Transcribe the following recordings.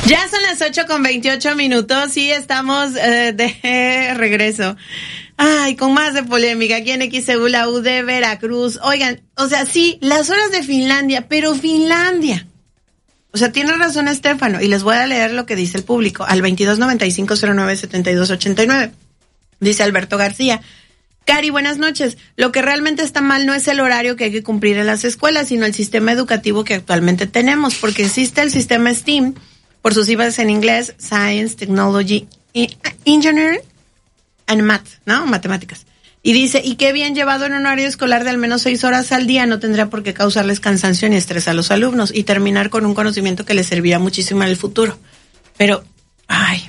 Ya son las 8:28 y estamos de regreso. Ay, con más de polémica aquí en XEU, la U de Veracruz. Oigan, o sea, sí, las horas de Finlandia, pero Finlandia. O sea, tiene razón Estefano, y les voy a leer lo que dice el público, al 2295-09-7289. Dice Alberto García: Cari, buenas noches. Lo que realmente está mal no es el horario que hay que cumplir en las escuelas, sino el sistema educativo que actualmente tenemos, porque existe el sistema STEAM, por sus siglas en inglés, Science, Technology, Engineering and Math, ¿no? Matemáticas. Y dice, y qué bien llevado en un horario escolar de al menos 6 horas al día no tendría por qué causarles cansancio ni estrés a los alumnos y terminar con un conocimiento que les servirá muchísimo en el futuro. Pero, ay.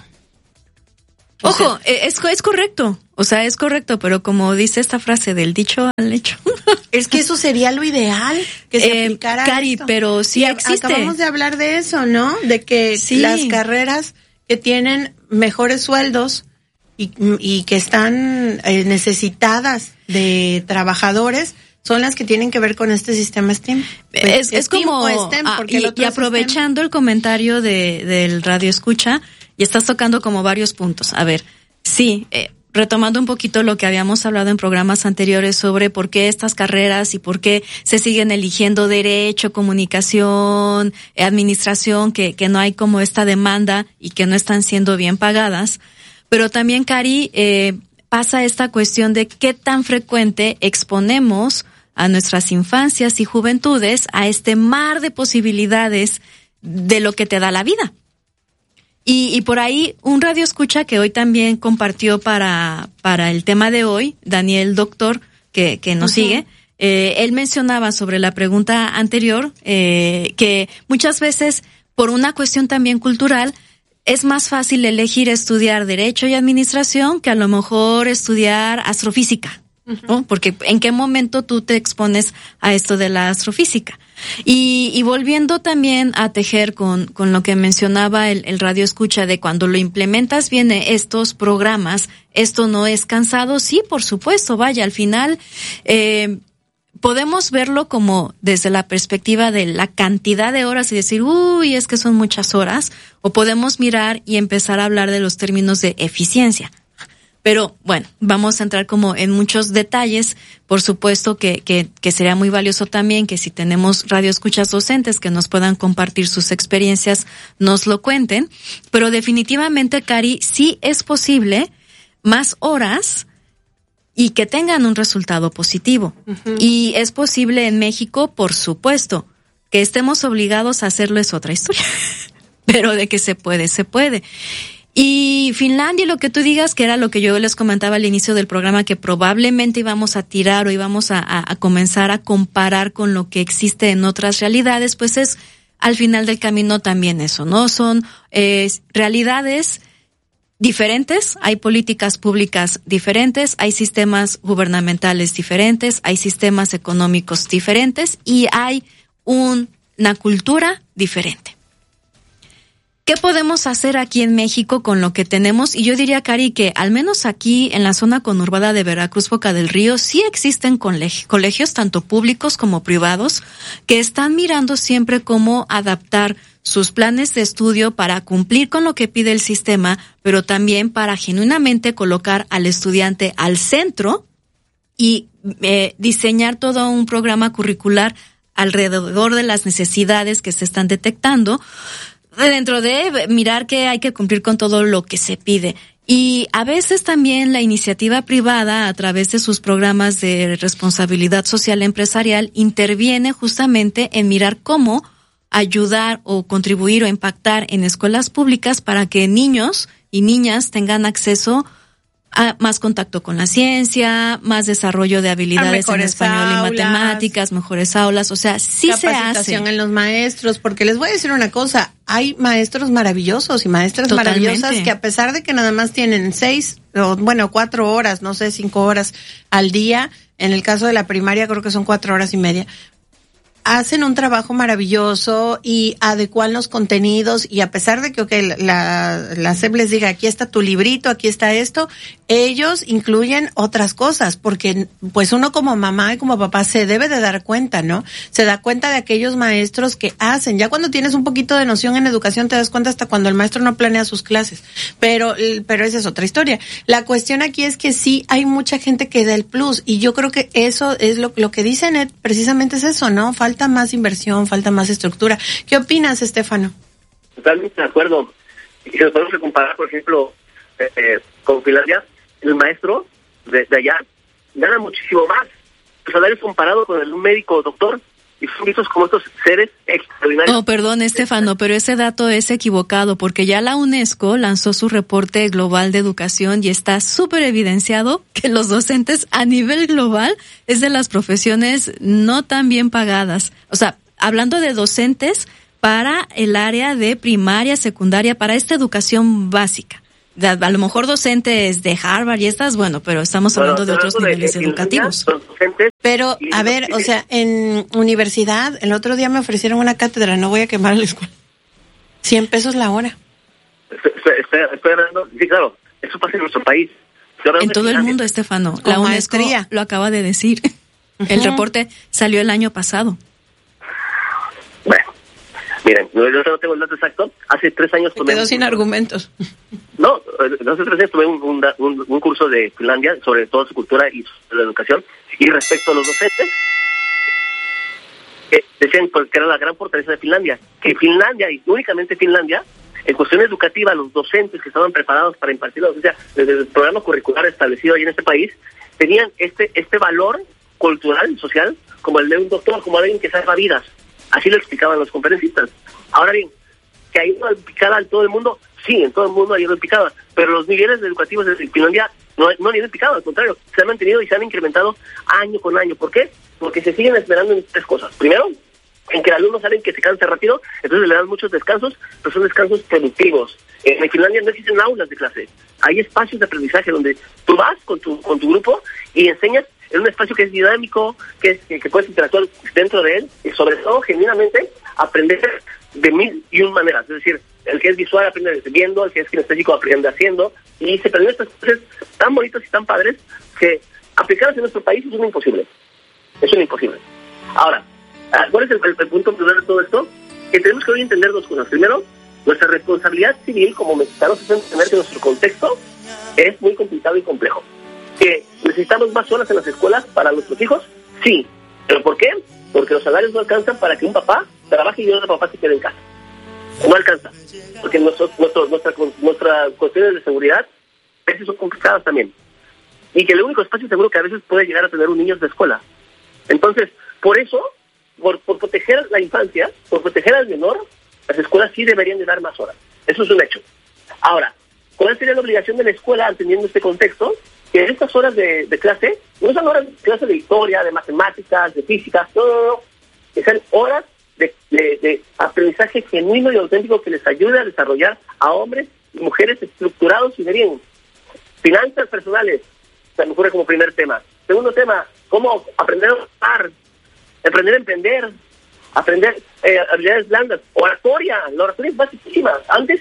Ojo, es correcto. O sea, es correcto, pero como dice esta frase, del dicho al hecho. Es que eso sería lo ideal, que se aplicara Cari, esto. pero sí existe. Acabamos de hablar de eso, ¿no? De que sí, las carreras que tienen mejores sueldos y que están necesitadas de trabajadores son las que tienen que ver con este sistema STEAM. Es STEAM como, STEM, porque y aprovechando el comentario del radio escucha, y estás tocando como varios puntos. A ver, sí, retomando un poquito lo que habíamos hablado en programas anteriores sobre por qué estas carreras y por qué se siguen eligiendo derecho, comunicación, administración, que no hay como esta demanda y que no están siendo bien pagadas. Pero también, Cari, pasa esta cuestión de qué tan frecuente exponemos a nuestras infancias y juventudes a este mar de posibilidades de lo que te da la vida. Y por ahí, un radio escucha que hoy también compartió para el tema de hoy, Daniel Doctor, que nos sigue, él mencionaba sobre la pregunta anterior, que muchas veces, por una cuestión también cultural, es más fácil elegir estudiar Derecho y Administración que a lo mejor estudiar Astrofísica, ¿no? Porque ¿en qué momento tú te expones a esto de la astrofísica? Y volviendo también a tejer con lo que mencionaba el radio escucha de cuando lo implementas bien estos programas, esto no es cansado. Sí, por supuesto, vaya, al final podemos verlo como desde la perspectiva de la cantidad de horas y decir, uy, es que son muchas horas, o podemos mirar y empezar a hablar de los términos de eficiencia. Pero bueno, vamos a entrar como en muchos detalles. Por supuesto que sería muy valioso también que si tenemos radioescuchas docentes que nos puedan compartir sus experiencias, nos lo cuenten. Pero definitivamente, Cari, sí es posible más horas y que tengan un resultado positivo. Uh-huh. Y es posible en México, por supuesto. Que estemos obligados a hacerlo es otra historia. Pero de que se puede, se puede. Y Finlandia, lo que tú digas, que era lo que yo les comentaba al inicio del programa, que probablemente íbamos a tirar o íbamos a comenzar a comparar con lo que existe en otras realidades, pues es al final del camino también eso, ¿no? Son realidades diferentes, hay políticas públicas diferentes, hay sistemas gubernamentales diferentes, hay sistemas económicos diferentes y hay una cultura diferente. ¿Qué podemos hacer aquí en México con lo que tenemos? Y yo diría, Cari, que al menos aquí en la zona conurbada de Veracruz, Boca del Río, sí existen colegios, tanto públicos como privados, que están mirando siempre cómo adaptar sus planes de estudio para cumplir con lo que pide el sistema, pero también para genuinamente colocar al estudiante al centro y diseñar todo un programa curricular alrededor de las necesidades que se están detectando, dentro de mirar que hay que cumplir con todo lo que se pide. Y a veces también la iniciativa privada, a través de sus programas de responsabilidad social empresarial, interviene justamente en mirar cómo ayudar o contribuir o impactar en escuelas públicas para que niños y niñas tengan acceso a más contacto con la ciencia, más desarrollo de habilidades en español y matemáticas, mejores aulas, o sea, sí se hace. Capacitación en los maestros, porque les voy a decir una cosa, hay maestros maravillosos y maestras maravillosas que a pesar de que nada más tienen 4 horas, no sé, 5 horas al día, en el caso de la primaria creo que son 4 horas y media, hacen un trabajo maravilloso y adecuan los contenidos y a pesar de que la SEP les diga aquí está tu librito, aquí está esto, ellos incluyen otras cosas, porque pues uno como mamá y como papá se debe de dar cuenta, ¿no? Se da cuenta de aquellos maestros que hacen. Ya cuando tienes un poquito de noción en educación te das cuenta hasta cuando el maestro no planea sus clases. Pero esa es otra historia. La cuestión aquí es que sí hay mucha gente que da el plus, y yo creo que eso es lo que dice Net, precisamente es eso, ¿no? Falta más inversión, falta más estructura. ¿Qué opinas, Estefano? Totalmente de acuerdo. Y si nos podemos comparar, por ejemplo, con Finlandia, el maestro de allá gana muchísimo más. Los salarios comparados con el médico doctor, y son vistos como estos seres extraordinarios. No, perdón, Estefano, pero ese dato es equivocado, porque ya la UNESCO lanzó su reporte global de educación y está súper evidenciado que los docentes a nivel global es de las profesiones no tan bien pagadas. O sea, hablando de docentes para el área de primaria, secundaria, para esta educación básica. A lo mejor docentes de Harvard y estas, bueno, pero estamos hablando de otros niveles educativos. Pero, a ver, o sea, en universidad, el otro día me ofrecieron una cátedra, no voy a quemar la escuela. 100 pesos la hora. Estoy hablando, sí, claro, eso pasa en nuestro país. En todo el mundo, Estefano. La UNESCO lo acaba de decir. El reporte salió el año pasado. Bueno, miren, yo no tengo el dato exacto. Hace 3 años tomé... quedó sin argumentos. No, hace 3 años tomé un curso de Finlandia sobre toda su cultura y la educación. Y respecto a los docentes, decían que era la gran fortaleza de Finlandia. Que Finlandia, y únicamente Finlandia, en cuestión educativa, los docentes que estaban preparados para impartir la docencia desde el programa curricular establecido ahí en este país, tenían este valor cultural y social como el de un doctor, como alguien que salva vidas. Así lo explicaban los conferencistas. Ahora bien, que ha ido en picada en todo el mundo, sí, en todo el mundo ha ido en picada, pero los niveles educativos de Finlandia no han ido en picada, al contrario, se han mantenido y se han incrementado año con año. ¿Por qué? Porque se siguen esperando en 3 cosas. Primero, en que el alumno saben que se cansa rápido, entonces le dan muchos descansos, pero son descansos productivos. En Finlandia no existen aulas de clase, hay espacios de aprendizaje donde tú vas con tu grupo y enseñas en un espacio que es dinámico, que puedes interactuar dentro de él, y sobre todo, genuinamente, aprender de 1001 maneras. Es decir, el que es visual aprende viendo, el que es kinestésico aprende haciendo, y se aprenden estas cosas tan bonitas y tan padres que aplicarlas en nuestro país es un imposible. Es un imposible. Ahora, ¿cuál es el punto primero de todo esto? Que tenemos que hoy entender 2 cosas. Primero, nuestra responsabilidad civil como mexicanos es entender que nuestro contexto es muy complicado y complejo. ¿Que necesitamos más horas en las escuelas para nuestros hijos? Sí. ¿Pero por qué? Porque los salarios no alcanzan para que un papá trabaje y otro papá se quede en casa. No alcanza. Porque nuestras cuestiones de seguridad a veces son complicadas también. Y que el único espacio seguro que a veces puede llegar a tener un niño es la escuela. Entonces, por eso, por proteger la infancia, por proteger al menor, las escuelas sí deberían de dar más horas. Eso es un hecho. Ahora, ¿cuál sería la obligación de la escuela, entendiendo este contexto? Que estas horas de clase no son horas de clase de historia, de matemáticas, de física, no. Que sean horas de aprendizaje genuino y auténtico que les ayude a desarrollar a hombres y mujeres estructurados y de bien. Finanzas personales, se me ocurre como primer tema. Segundo tema, cómo aprender a ahorrar, aprender a emprender, aprender habilidades blandas. Oratoria, la oratoria es basiquísima. Antes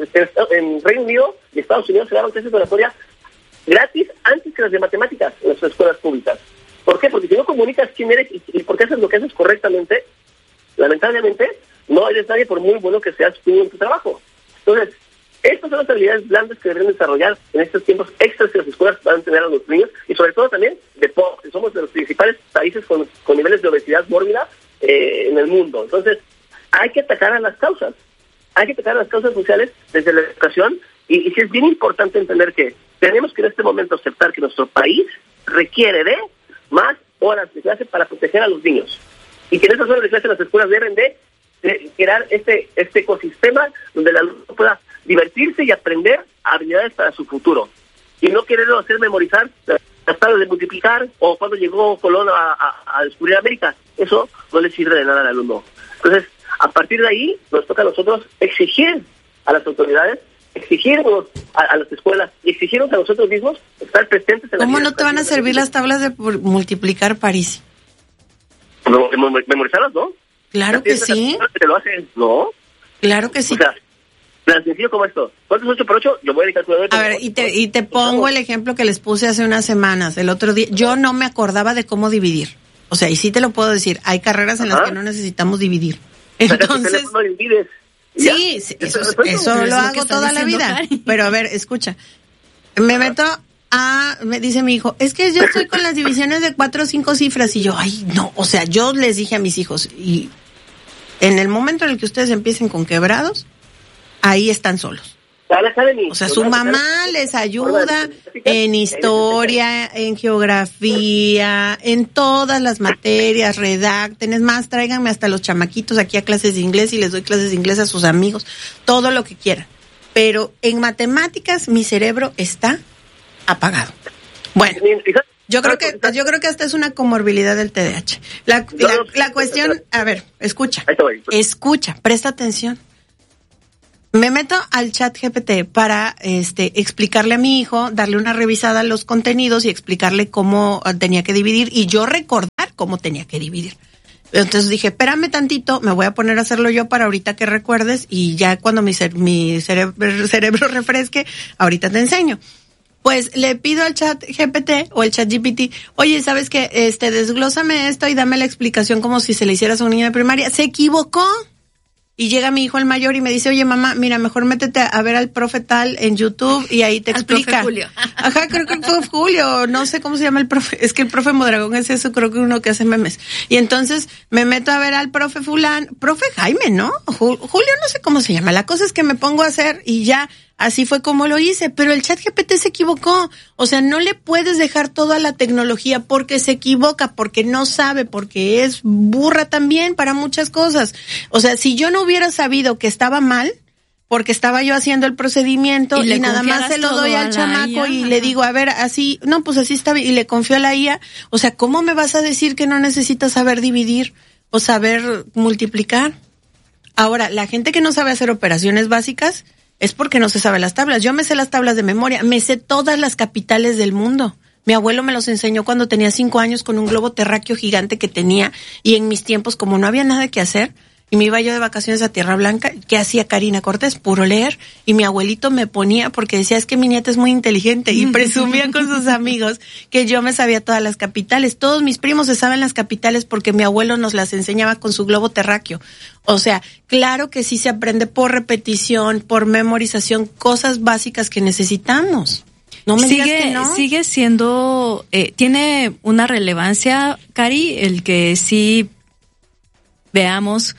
en Reino Unido y Estados Unidos se daban clases de oratoria gratis antes que las de matemáticas en las escuelas públicas. ¿Por qué? Porque si no comunicas quién eres y por qué haces lo que haces correctamente, lamentablemente no eres nadie por muy bueno que seas tú en tu trabajo. Entonces, estas son las habilidades blandas que deben desarrollar en estos tiempos extras que las escuelas van a tener a los niños, y sobre todo también deporte. Somos de los principales países con niveles de obesidad mórbida en el mundo. Entonces, hay que atacar a las causas. Hay que atacar a las causas sociales desde la educación, y sí es bien importante entender que tenemos que en este momento aceptar que nuestro país requiere de más horas de clase para proteger a los niños. Y que en esas horas de clase las escuelas deben de crear este ecosistema donde el alumno pueda divertirse y aprender habilidades para su futuro. Y no quererlo hacer memorizar las tablas de multiplicar o cuando llegó Colón a descubrir América. Eso no le sirve de nada al alumno. Entonces, a partir de ahí, nos toca a nosotros exigir a las autoridades, exigirnos a las escuelas y exigirnos a nosotros mismos estar presentes en la vida. ¿Cómo no te van a servir las tablas de multiplicar, París? Memorizarlas, ¿no? Claro que sí. ¿Te lo hacen? ¿No? Claro que sí. O sea, Tan sencillo como esto. ¿Cuánto es 8 por 8? Yo voy a calcular. A ver, y te pongo el ejemplo que les puse hace unas semanas. El otro día, yo no me acordaba de cómo dividir. O sea, y sí te lo puedo decir, hay carreras en las que no necesitamos dividir. Entonces, no divides. Sí, eso lo hago toda la vida. Cari. Pero a ver, escucha. Me meto me dice mi hijo, es que yo estoy con las divisiones de 4 o 5 cifras. Y yo, ay, no. O sea, yo les dije a mis hijos, y en el momento en el que ustedes empiecen con quebrados, ahí están solos. O sea, su mamá les ayuda en historia, en geografía, en todas las materias, redacten. Es más, tráiganme hasta los chamaquitos aquí a clases de inglés y les doy clases de inglés a sus amigos, todo lo que quieran. Pero en matemáticas mi cerebro está apagado. Bueno, yo creo que hasta es una comorbilidad del TDAH. La cuestión, a ver, escucha, presta atención. Me meto al chat GPT para explicarle a mi hijo, darle una revisada a los contenidos y explicarle cómo tenía que dividir y yo recordar cómo tenía que dividir. Entonces dije, espérame tantito, me voy a poner a hacerlo yo para ahorita que recuerdes y ya cuando mi cerebro refresque, ahorita te enseño. Pues le pido al chat GPT o el chat GPT, oye, ¿sabes qué? Desglósame esto y dame la explicación como si se le hicieras a un niño de primaria. Se equivocó. Y llega mi hijo el mayor y me dice, oye mamá, mira, mejor métete a ver al profe tal en YouTube y ahí te explica. Profe Julio. Ajá, creo que fue Julio, no sé cómo se llama el profe, es que el profe Modragón es eso, creo que uno que hace memes. Y entonces me meto a ver al profe profe Jaime, ¿no? Julio no sé cómo se llama, la cosa es que me pongo a hacer y ya, así fue como lo hice, pero el chat GPT se equivocó. O sea, no le puedes dejar todo a la tecnología porque se equivoca, porque no sabe, porque es burra también para muchas cosas. O sea, si yo no hubiera sabido que estaba mal, porque estaba yo haciendo el procedimiento y nada más se lo doy al chamaco y le digo, a ver, así, no, pues así está bien, y le confío a la IA. O sea, ¿cómo me vas a decir que no necesitas saber dividir o saber multiplicar? Ahora, la gente que no sabe hacer operaciones básicas es porque no se sabe las tablas. Yo me sé las tablas de memoria, me sé todas las capitales del mundo. Mi abuelo me los enseñó cuando tenía 5 años con un globo terráqueo gigante que tenía, y en mis tiempos, como no había nada que hacer, y me iba yo de vacaciones a Tierra Blanca, ¿qué hacía Karina Cortés? Puro leer. Y mi abuelito me ponía, porque decía, es que mi nieta es muy inteligente, y presumía con sus amigos que yo me sabía todas las capitales. Todos mis primos se saben las capitales porque mi abuelo nos las enseñaba con su globo terráqueo. O sea, claro que sí se aprende por repetición, por memorización, cosas básicas que necesitamos. No me digas que no. Sigue siendo, tiene una relevancia, Cari, el que sí veamos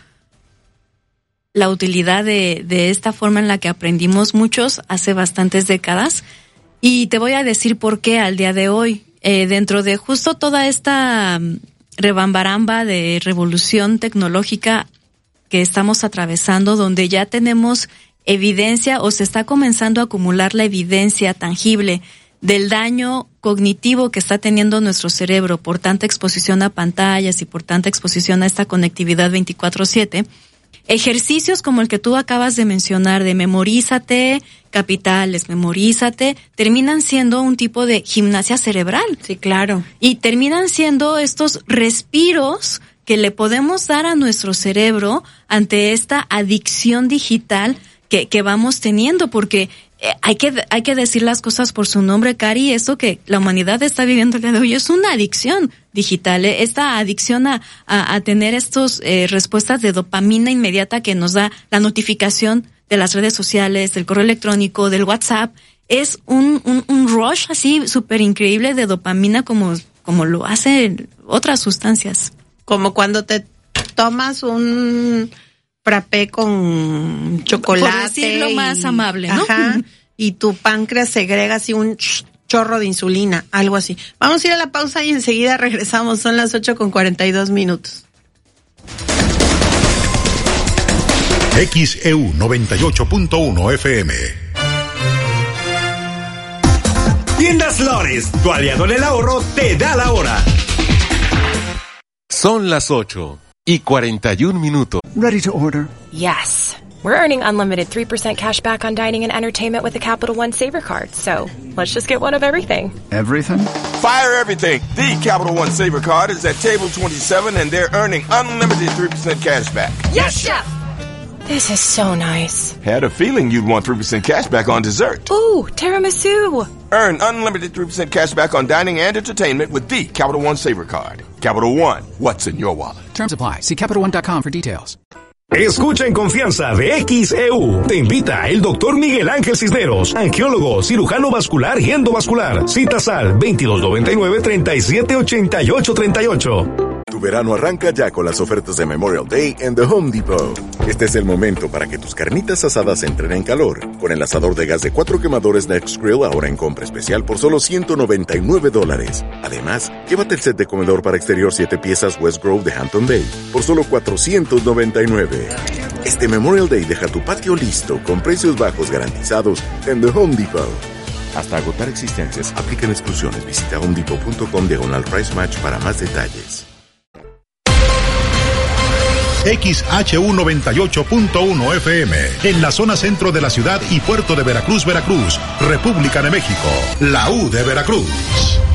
la utilidad de esta forma en la que aprendimos muchos hace bastantes décadas. Y te voy a decir por qué al día de hoy. Dentro de justo toda esta rebambaramba de revolución tecnológica que estamos atravesando, donde ya tenemos evidencia o se está comenzando a acumular la evidencia tangible del daño cognitivo que está teniendo nuestro cerebro por tanta exposición a pantallas y por tanta exposición a esta conectividad 24/7, ejercicios como el que tú acabas de mencionar, de memorízate capitales, memorízate, terminan siendo un tipo de gimnasia cerebral. Sí, claro. Y terminan siendo estos respiros que le podemos dar a nuestro cerebro ante esta adicción digital que vamos teniendo, porque hay que decir las cosas por su nombre, Cari. Eso que la humanidad está viviendo el día de hoy es una adicción digital, esta adicción a tener estos respuestas de dopamina inmediata que nos da la notificación de las redes sociales, del correo electrónico, del WhatsApp. Es un rush así súper increíble de dopamina como lo hacen otras sustancias. Como cuando te tomas un frappé con chocolate. Por decirlo más amable, ¿no? Ajá, y tu páncreas segrega así un chorro de insulina, algo así. Vamos a ir a la pausa y enseguida regresamos. Son las 8:42. XEU 98.1 FM. Tiendas Lores, tu aliado en el ahorro, te da la hora. Son las 8:41. Ready to order. Yes. We're earning unlimited 3% cash back on dining and entertainment with the Capital One Saver Card. So let's just get one of everything. Everything? Fire everything. The Capital One Saver Card is at table 27 and they're earning unlimited 3% cash back. Yes, Chef! This is so nice. Had a feeling you'd want 3% cash back on dessert. Ooh, tiramisu. Earn unlimited 3% cash back on dining and entertainment with the Capital One Savor Card. Capital One, what's in your wallet? Terms apply. See CapitalOne.com for details. Escucha en confianza de XEU. Te invita el Dr. Miguel Ángel Cisneros, angiólogo, cirujano vascular y endovascular. Citas al 2299-3788-38. Tu verano arranca ya con las ofertas de Memorial Day en The Home Depot. Este es el momento para que tus carnitas asadas entren en calor. Con el asador de gas de 4 quemadores Next Grill ahora en compra especial por solo $199. Además, llévate el set de comedor para exterior 7 piezas West Grove de Hampton Bay por solo $499. Este Memorial Day deja tu patio listo con precios bajos garantizados en The Home Depot. Hasta agotar existencias, aplican exclusiones. Visita homedepot.com/price match para más detalles. XHU 98.1 FM, en la zona centro de la ciudad y puerto de Veracruz, Veracruz, República de México, la U de Veracruz.